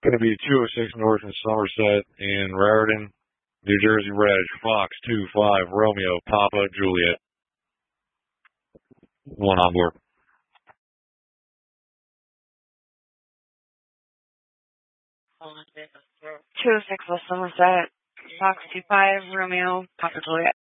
Going to be 206 North in Somerset and Raritan, New Jersey Reg, Fox 25, Romeo, Papa, Juliet. One on board. 206 West Somerset, Fox 25, Romeo, Papa, Juliet.